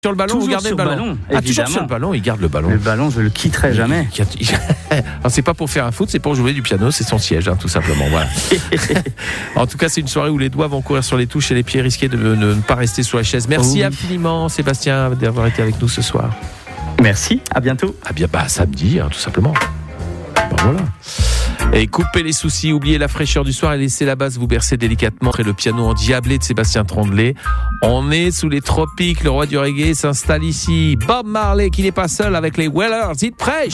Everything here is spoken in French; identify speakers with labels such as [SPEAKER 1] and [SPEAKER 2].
[SPEAKER 1] Sur le ballon,
[SPEAKER 2] Toujours
[SPEAKER 1] vous gardez
[SPEAKER 2] sur
[SPEAKER 1] le ballon. Toujours sur le ballon, il garde le ballon.
[SPEAKER 2] Le ballon, je le quitterai jamais.
[SPEAKER 1] Alors, c'est pas pour faire un foot, c'est pour jouer du piano, c'est son siège, tout simplement. Voilà. En tout cas, c'est une soirée où les doigts vont courir sur les touches et les pieds risqués de ne pas rester sur la chaise. Merci infiniment, Sébastien, d'avoir été avec nous ce soir.
[SPEAKER 2] Merci, à bientôt.
[SPEAKER 1] Samedi, tout simplement. Voilà. Et coupez les soucis, oubliez la fraîcheur du soir et laissez la basse vous bercer délicatement. Après le piano endiablé de Sébastien Tremblay. On est sous les tropiques, le roi du reggae s'installe ici. Bob Marley qui n'est pas seul avec les Wailers, il prêche.